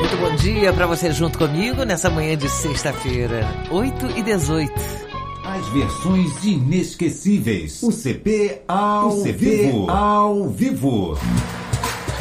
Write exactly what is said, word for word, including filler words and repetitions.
muito bom dia para você junto comigo nessa manhã de sexta-feira, oito e dezoito. As versões de Inesquecíveis. O C P ao, o C P vivo. ao vivo.